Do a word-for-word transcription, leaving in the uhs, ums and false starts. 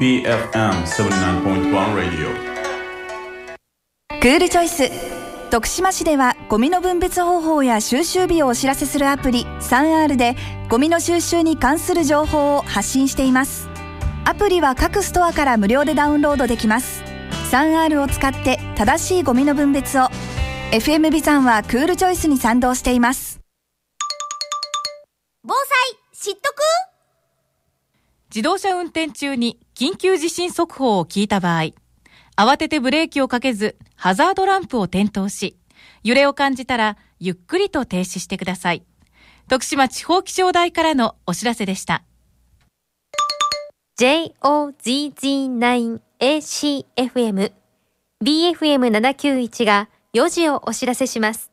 ビーエフエムななじゅうきゅうてんいち Radio。 クールチョイス。徳島市ではゴミの分別方法や収集日をお知らせするアプリ スリーアール でゴミの収集に関する情報を発信しています。アプリは各ストアから無料でダウンロードできます。 スリーアール を使って正しいゴミの分別を。 エフエム ビザンはクールチョイスに賛同しています。 防災知っとく？ 自動車運転中に緊急地震速報を聞いた場合、慌ててブレーキをかけずハザードランプを点灯し、揺れを感じたらゆっくりと停止してください。徳島地方気象台からのお知らせでした。 ジェイオーゼットナインエーシーエフエム ビーエフエムななきゅういち がよじをお知らせします。